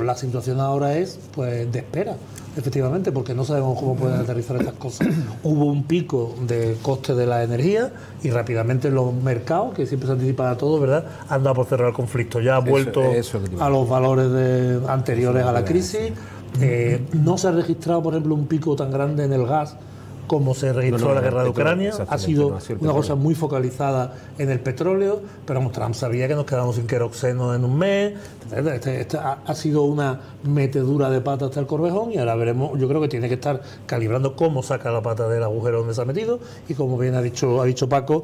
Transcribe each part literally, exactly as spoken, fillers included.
la situación ahora es pues de espera, efectivamente, porque no sabemos cómo pueden aterrizar estas cosas. Hubo un pico de coste de la energía y rápidamente los mercados, que siempre se anticipan a todo, ¿verdad?, han dado por cerrar el conflicto. Ya ha vuelto eso, eso a los valores de, anteriores a la crisis. Eh, no se ha registrado, por ejemplo, un pico tan grande en el gas como se registró no, no, la guerra de Ucrania. Ha sido no, una cosa muy focalizada en el petróleo, pero vamos, Trump sabía que nos quedamos sin queroxeno en un mes. Este, este ha, ha sido una metedura de pata hasta el Corvejón y ahora veremos. Yo creo que tiene que estar calibrando cómo saca la pata del agujero donde se ha metido y, como bien ha dicho, ha dicho Paco,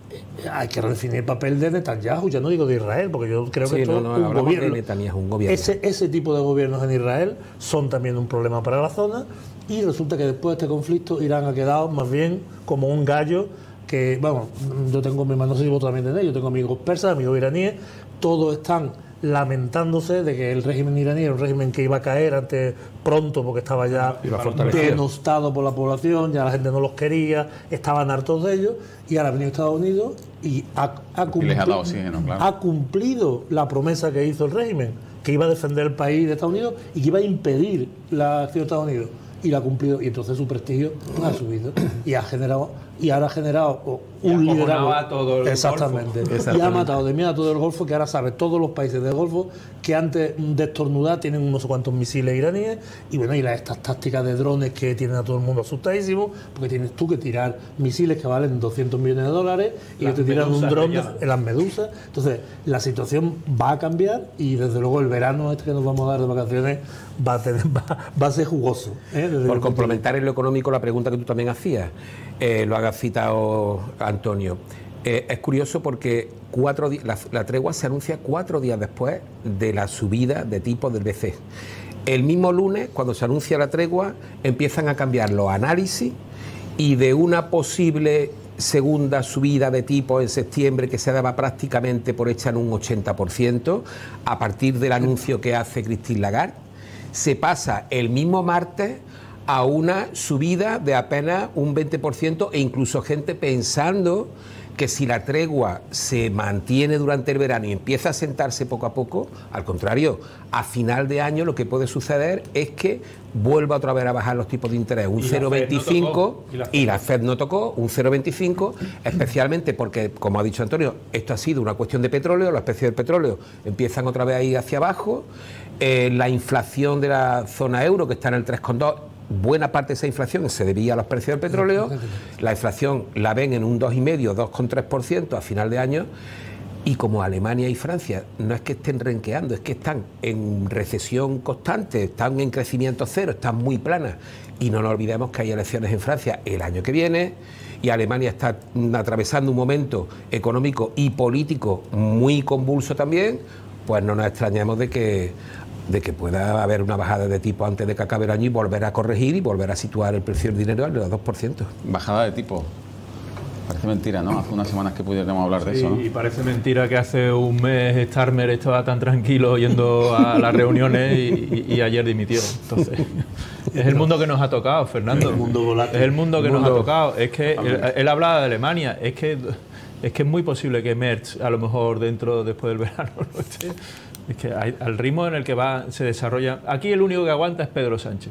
hay que redefinir el papel de Netanyahu, ya no digo de Israel, porque yo creo que sí, esto no, no, es un gobierno. De Netanyahu, un gobierno. Ese, ese tipo de gobiernos en Israel son también un problema para la zona, y resulta que después de este conflicto Irán ha quedado más bien como un gallo que, vamos, yo tengo mi hermano, no sé si vos también tenéis, yo tengo amigos persas, amigos iraníes, todos están lamentándose de que el régimen iraní era un régimen que iba a caer antes pronto porque estaba ya denostado por la población, ya la gente no los quería, estaban hartos de ellos, y ahora ha venido Estados Unidos y ha, ha, cumplido, y les ha dado oxígeno, claro. ha cumplido la promesa que hizo el régimen, que iba a defender el país de Estados Unidos y que iba a impedir la acción de Estados Unidos, y la ha cumplido, y entonces su prestigio ha subido y ha generado y ahora ha generado un liderazgo a todo el exactamente, exactamente y ha matado de miedo a todo el Golfo, que ahora sabe todos los países del Golfo que antes de estornudar tienen unos cuantos misiles iraníes, y bueno, y las, estas tácticas de drones que tienen a todo el mundo asustadísimo, porque tienes tú que tirar misiles que valen doscientos millones de dólares y ellos te tiran un dron en las medusas. Entonces la situación va a cambiar, y desde luego el verano este que nos vamos a dar de vacaciones va a, tener, va, va a ser jugoso, ¿eh? Por complementar en lo económico la pregunta que tú también hacías, eh, lo hagas citado Antonio, eh, es curioso porque cuatro la, la tregua se anuncia cuatro días después de la subida de tipos del B C E. El mismo lunes, cuando se anuncia la tregua, empiezan a cambiar los análisis, y de una posible segunda subida de tipos en septiembre, que se daba prácticamente por hecha en un ochenta por ciento, a partir del anuncio que hace Christine Lagarde, se pasa el mismo martes a una subida de apenas un veinte por ciento, e incluso gente pensando que si la tregua se mantiene durante el verano y empieza a sentarse poco a poco, al contrario, a final de año lo que puede suceder es que vuelva otra vez a bajar los tipos de interés, un cero coma veinticinco, y la Fed no tocó, un cero coma veinticinco, especialmente porque, como ha dicho Antonio, esto ha sido una cuestión de petróleo, los precios del petróleo empiezan otra vez a ir hacia abajo, eh, la inflación de la zona euro, que está en el tres coma dos, buena parte de esa inflación se debía a los precios del petróleo, la inflación la ven en un dos coma cinco, dos coma tres por ciento a final de año, y como Alemania y Francia no es que estén renqueando, es que están en recesión constante, están en crecimiento cero, están muy planas, y no nos olvidemos que hay elecciones en Francia el año que viene, y Alemania está atravesando un momento económico y político muy convulso también, pues no nos extrañemos de que de que pueda haber una bajada de tipo antes de que acabe el año y volver a corregir y volver a situar el precio del dinero al dos por ciento. Bajada de tipo. Parece mentira, ¿no? Hace unas semanas que pudiéramos hablar de sí, eso, ¿no? Y parece mentira que hace un mes Starmer estaba tan tranquilo yendo a las reuniones y, y, y ayer dimitió. Entonces, es el mundo que nos ha tocado, Fernando. El mundo volátil. Es el mundo que mundo... nos ha tocado. Es que él, él hablaba de Alemania. Es que es que es muy posible que Merz, a lo mejor dentro, después del verano, no esté. Es que hay, al ritmo en el que va se desarrolla... Aquí el único que aguanta es Pedro Sánchez.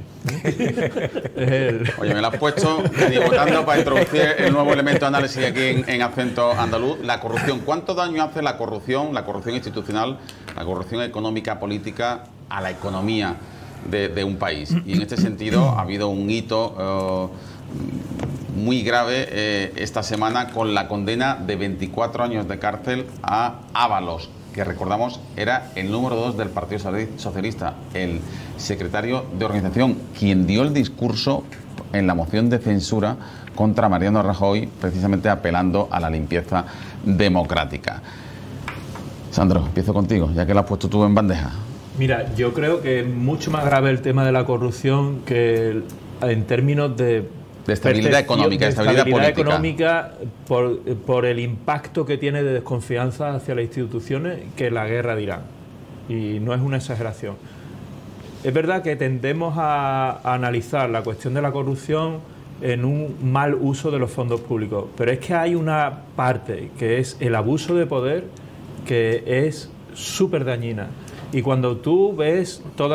Es el... Oye, me lo has puesto votando para introducir el nuevo elemento de análisis aquí en, en Acento Andaluz. La corrupción. ¿Cuánto daño hace la corrupción, la corrupción institucional, la corrupción económica, política, a la economía de, de un país? Y en este sentido ha habido un hito uh, muy grave eh, esta semana con la condena de veinticuatro años de cárcel a Ábalos, que recordamos era el número dos del Partido Socialista, el secretario de organización, quien dio el discurso en la moción de censura contra Mariano Rajoy, precisamente apelando a la limpieza democrática. Sandro, empiezo contigo, ya que lo has puesto tú en bandeja. Mira, yo creo que es mucho más grave el tema de la corrupción que el, en términos de... De estabilidad económica, de estabilidad, estabilidad política. económica por, por el impacto que tiene de desconfianza hacia las instituciones que la guerra de Irán. Y no es una exageración. Es verdad que tendemos a, a analizar la cuestión de la corrupción en un mal uso de los fondos públicos, pero es que hay una parte que es el abuso de poder que es súper dañina. Y cuando tú ves toda